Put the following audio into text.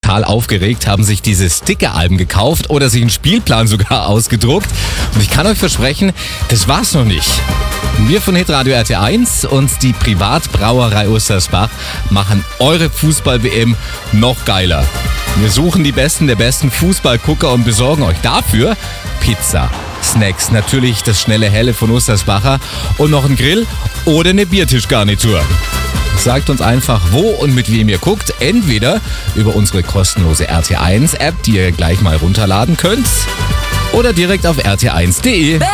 total aufgeregt, haben sich diese Sticker-Alben gekauft oder sich einen Spielplan sogar ausgedruckt. Und ich kann euch versprechen, das war's noch nicht. Wir von Hitradio RT1 und die Privatbrauerei Ostersbach machen eure Fußball-WM noch geiler. Wir suchen die Besten der besten Fußballgucker und besorgen euch dafür Pizza, Snacks, natürlich das schnelle Helle von Ostersbacher und noch einen Grill oder eine Biertischgarnitur. Sagt uns einfach, wo und mit wem ihr guckt. Entweder über unsere kostenlose RT1-App, die ihr gleich mal runterladen könnt, oder direkt auf rt1.de.